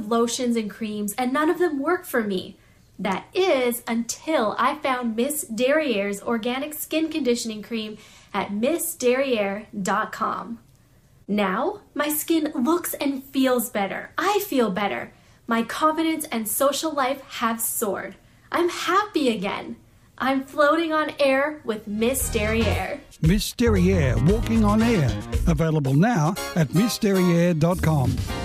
lotions and creams, and none of them work for me. That is until I found Miss Derriere's organic skin conditioning cream at missderriere.com. Now, my skin looks and feels better. I feel better. My confidence and social life have soared. I'm happy again. I'm floating on air with Miss Derriere. Miss Derriere, walking on air. Available now at missderriere.com.